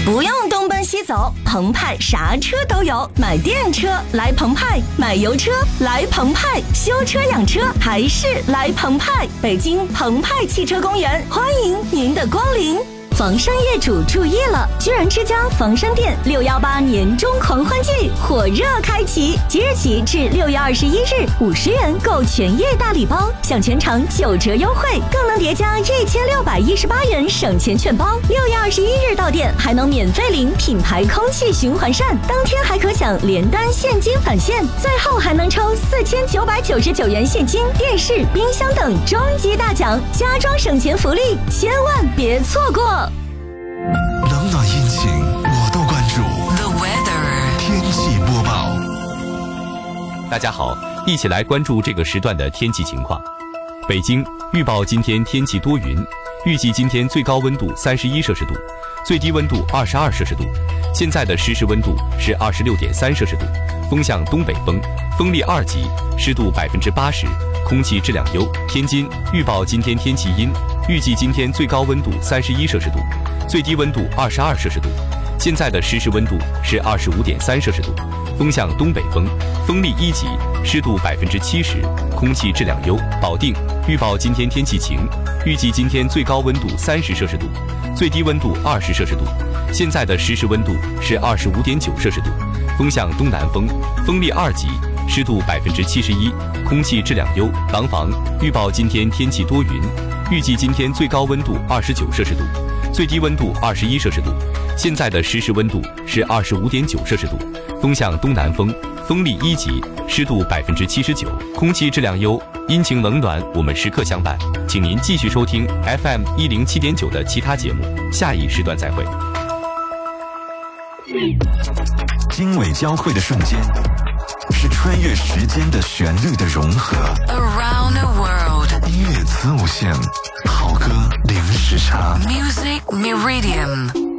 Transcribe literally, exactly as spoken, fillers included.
不用东奔西走，澎湃啥车都有，买电车来澎湃，买油车来澎湃，修车养车还是来澎湃。北京澎湃汽车公园欢迎您的光临。房山业主注意了，居然之家房山店六一八年中狂欢季火热开启，即日起至六月二十一日，五十元购全业大礼包，享全场九折优惠，更能叠加一千六百一十八元省钱券包。六月二十一日到店还能免费领品牌空气循环扇，当天还可享连单现金返现，最后还能抽四千九百九十九元现金、电视、冰箱等终极大奖，家装省钱福利，千万别错过。 冷暖阴晴我都关注。 The weather 天气播报。 大家好，一起来关注这个时段的天气情况。北京预报今天天气多云，预计今天最高温度三十一摄氏度，最低温度二十二摄氏度。现在的实时温度是二十六点三摄氏度，风向东北风，风力二级，湿度百分之八十，空气质量优。天津预报今天天气阴，预计今天最高温度三十一摄氏度，最低温度二十二摄氏度。现在的实时温度是二十五点三摄氏度，风向东北风，风力一级，湿度百分之七十，空气质量优。保定预报今天天气晴，预计今天最高温度三十摄氏度，最低温度二十摄氏度。现在的实时温度是二十五点九摄氏度，风向东南风，风力二级，湿度百分之七十一，空气质量优。廊坊预报今天天气多云，预计今天最高温度二十九摄氏度，最低温度二十一摄氏度。现在的实时温度是二十五点九摄氏度，风向东南风，风力一级，湿度百分之七十九，空气质量优。阴晴冷暖，我们时刻相伴。请您继续收听 F M 一零七点九的其他节目，下一时段再会。 经纬交汇的瞬间，是穿越时间的旋律的融合。 Around the world 音乐磁无限，好歌零时差。 Music Meridian